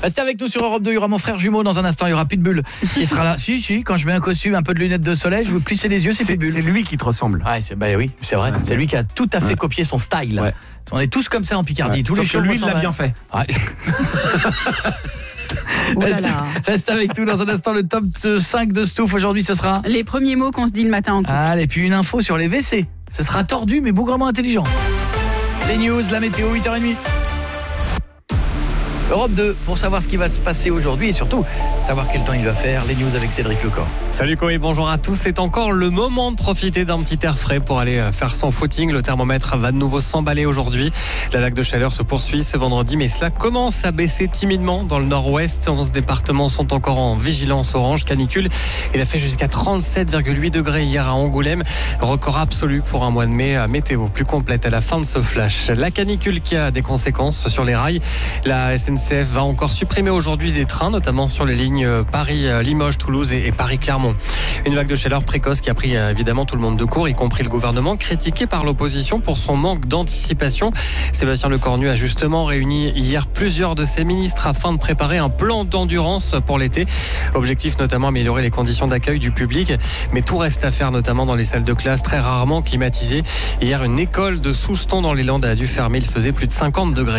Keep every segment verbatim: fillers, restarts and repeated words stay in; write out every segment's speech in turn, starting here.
Restez avec nous sur Europe deux, il y aura mon frère jumeau dans un instant, il y aura Pitbull qui sera là. Si, si, quand je mets un costume, un peu de lunettes de soleil, je veux plisser les yeux, c'est, c'est Pitbull. C'est lui qui te ressemble. Ouais, c'est, bah oui, c'est vrai. Ouais, c'est lui qui a tout à fait ouais. copié son style. Ouais. On est tous comme ça en Picardie. Ouais. Tous Sauf les que lui, il l'a bien fait. Ouais. Reste, reste avec nous dans un instant, le top cinq de Stouff. Aujourd'hui, ce sera les premiers mots qu'on se dit le matin en couple. Allez, et puis une info sur les W C. Ce sera tordu mais bougrement intelligent. Les news, la météo, huit heures trente. Europe deux, pour savoir ce qui va se passer aujourd'hui et surtout savoir quel temps il va faire. Les news avec Cédric Lecor. Salut Koé, bonjour à tous. C'est encore le moment de profiter d'un petit air frais pour aller faire son footing. Le thermomètre va de nouveau s'emballer aujourd'hui. La vague de chaleur se poursuit ce vendredi, mais cela commence à baisser timidement dans le nord-ouest. onze départements sont encore en vigilance orange canicule. Il a fait jusqu'à trente-sept virgule huit degrés hier à Angoulême. Record absolu pour un mois de mai. Météo plus complète à la fin de ce flash. La canicule qui a des conséquences sur les rails. La S N C F va encore supprimer aujourd'hui des trains, notamment sur les lignes Paris-Limoges, Toulouse et Paris-Clermont. Une vague de chaleur précoce qui a pris évidemment tout le monde de court, y compris le gouvernement, critiqué par l'opposition pour son manque d'anticipation. Sébastien Lecornu a justement réuni hier plusieurs de ses ministres afin de préparer un plan d'endurance pour l'été. Objectif notamment améliorer les conditions d'accueil du public, mais tout reste à faire, notamment dans les salles de classe très rarement climatisées. Hier, une école de Souston dans les Landes a dû fermer, il faisait plus de cinquante degrés.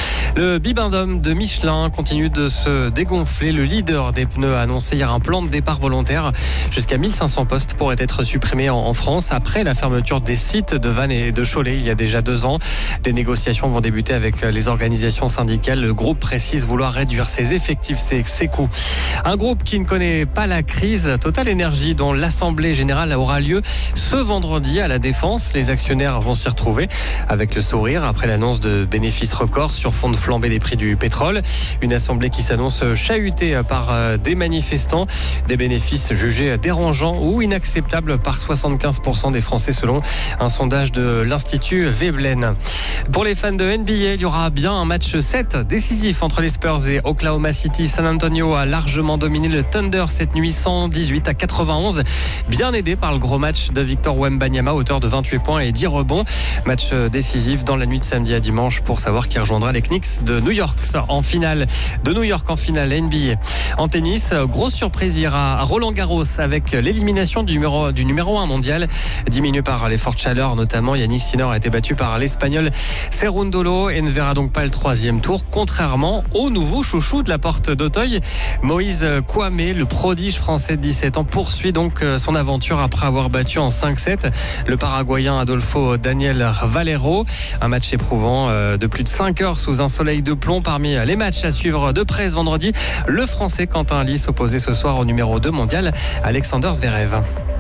Le bibendum de Michelin continue de se dégonfler. Le leader des pneus a annoncé hier un plan de départ volontaire. Jusqu'à mille cinq cents postes pourraient être supprimés en France après la fermeture des sites de Vannes et de Cholet il y a déjà deux ans. Des négociations vont débuter avec les organisations syndicales. Le groupe précise vouloir réduire ses effectifs, ses, ses coûts. Un groupe qui ne connaît pas la crise, Total Energy, dont l'Assemblée Générale aura lieu ce vendredi à la Défense. Les actionnaires vont s'y retrouver avec le sourire après l'annonce de bénéfices records sur fond de flambée des prix du pétrole. Une assemblée qui s'annonce chahutée par des manifestants. Des bénéfices jugés dérangeants ou inacceptables par soixante-quinze pour cent des Français selon un sondage de l'Institut Veblen. Pour les fans de N B A, il y aura bien un match sept décisif entre les Spurs et Oklahoma City. San Antonio a largement dominé le Thunder cette nuit, cent dix-huit à quatre-vingt-onze. Bien aidé par le gros match de Victor Wembanyama, auteur de vingt-huit points et dix rebonds. Match décisif dans la nuit de samedi à dimanche pour savoir qui rejoindra les Knicks de New York en finale. De New York en finale N B A. En tennis, grosse surprise hier à Roland Garros avec l'élimination du numéro, du numéro un mondial. Diminué par les fortes chaleurs, notamment Yannick Sinner a été battu par l'Espagnol Cerundolo et ne verra donc pas le troisième tour, contrairement au nouveau chouchou de la porte d'Auteuil. Moïse Kouamé, le prodige français de dix-sept ans, poursuit donc son aventure après avoir battu en cinq sept le Paraguayen Adolfo Daniel Valero. Un match éprouvant de plus de cinq heures sous un soleil de plomb. Parmi les matchs à suivre de près ce vendredi, le Français Quentin Halys opposé ce soir au numéro deux mondial Alexander Zverev.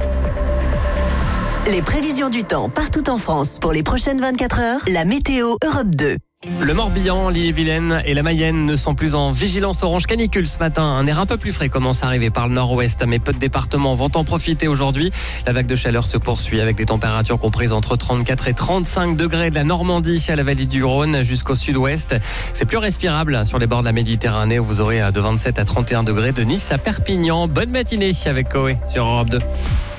Les prévisions du temps partout en France pour les prochaines vingt-quatre heures, la météo Europe deux. Le Morbihan, l'Ille-et-Vilaine et la Mayenne ne sont plus en vigilance orange canicule ce matin. Un air un peu plus frais commence à arriver par le nord-ouest, mais peu de départements vont en profiter aujourd'hui. La vague de chaleur se poursuit avec des températures comprises entre trente-quatre et trente-cinq degrés de la Normandie à la vallée du Rhône jusqu'au sud-ouest. C'est plus respirable sur les bords de la Méditerranée où vous aurez de vingt-sept à trente et un degrés de Nice à Perpignan. Bonne matinée avec Koé sur Europe deux.